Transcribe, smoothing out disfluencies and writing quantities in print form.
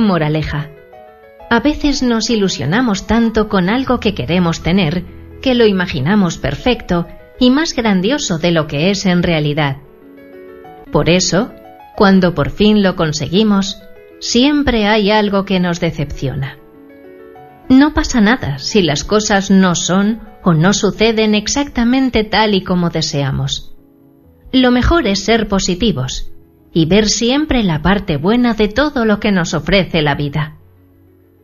Moraleja: a veces nos ilusionamos tanto con algo que queremos tener que lo imaginamos perfecto y más grandioso de lo que es en realidad. Por eso, cuando por fin lo conseguimos, siempre hay algo que nos decepciona. No pasa nada si las cosas no son o no suceden exactamente tal y como deseamos. Lo mejor es ser positivos y ver siempre la parte buena de todo lo que nos ofrece la vida.